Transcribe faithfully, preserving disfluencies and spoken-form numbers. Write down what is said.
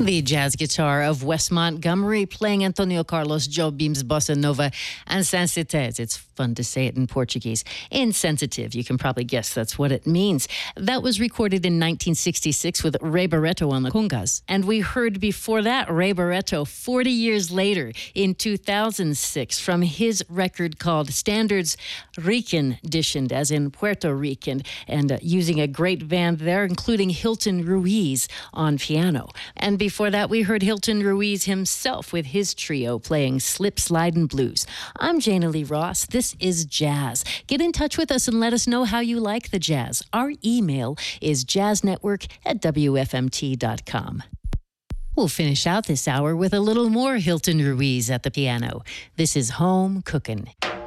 The jazz guitar of Wes Montgomery playing Antonio Carlos Jobim's Bossa Nova Insensitive. It's fun to say it in Portuguese. Insensitive, you can probably guess that's what it means. That was recorded in nineteen sixty-six with Ray Barretto on the congas. And we heard before that Ray Barretto forty years later in two thousand six from his record called Standards Reconditioned, as in Puerto Rican, and uh, using a great band there, including Hilton Ruiz on piano. And before that, we heard Hilton Ruiz himself with his trio playing Slip, Slide, and Blues. I'm Jana Lee Ross. This is Jazz. Get in touch with us and let us know how you like the jazz. Our email is jazznetwork at w f m t dot com. We'll finish out this hour with a little more Hilton Ruiz at the piano. This is Home Cookin'.